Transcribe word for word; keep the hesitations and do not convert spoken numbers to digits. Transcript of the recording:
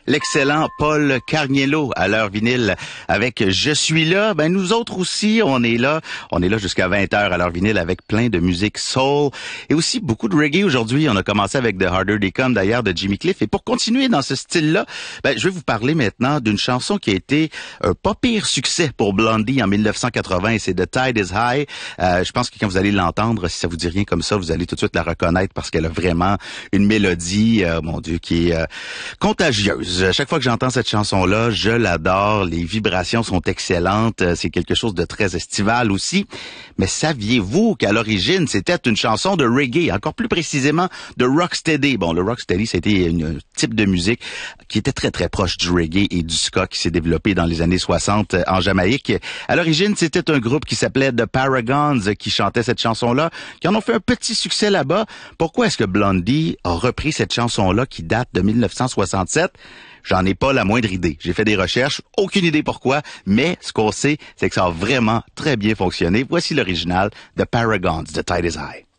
L'excellent Paul Carniello à l'heure vinyle avec Je suis là. Ben nous autres aussi, on est là. On est là jusqu'à vingt heures à l'heure vinyle avec plein de musique soul et aussi beaucoup de reggae aujourd'hui. On a commencé avec The Harder They Come d'ailleurs de Jimmy Cliff. Et pour continuer dans ce style-là, ben je vais vous parler maintenant d'une chanson qui a été un pas pire succès pour Blondie en mille neuf cent quatre-vingts. C'est The Tide is High. Euh, je pense que quand vous allez l'entendre, si ça vous dit rien comme ça, vous allez tout de suite la reconnaître parce qu'elle a vraiment une mélodie, euh, mon Dieu, qui est euh, contagieuse. Chaque fois que j'entends cette chanson-là, je l'adore. Les vibrations sont excellentes. C'est quelque chose de très estival aussi. Mais saviez-vous qu'à l'origine, c'était une chanson de reggae, encore plus précisément de rocksteady. Bon, le rocksteady, c'était un type de musique qui était très, très proche du reggae et du ska qui s'est développé dans les années soixante en Jamaïque. À l'origine, c'était un groupe qui s'appelait The Paragons qui chantait cette chanson-là, qui en ont fait un petit succès là-bas. Pourquoi est-ce que Blondie a repris cette chanson-là qui date de mille neuf cent soixante-sept? J'en ai pas la moindre idée. J'ai fait des recherches, aucune idée pourquoi, mais ce qu'on sait, c'est que ça a vraiment très bien fonctionné. Voici l'original de Paragons, The Tide is High.